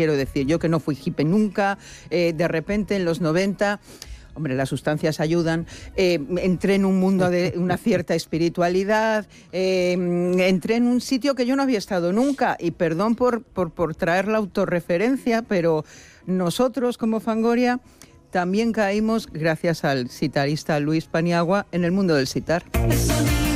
quiero decir, yo que no fui hippie nunca, de repente en los 90... Hombre, las sustancias ayudan. Entré en un mundo de una cierta espiritualidad. Entré en un sitio que yo no había estado nunca. Y perdón por traer la autorreferencia, pero nosotros como Fangoria también caímos, gracias al sitarista Luis Paniagua, en el mundo del sitar.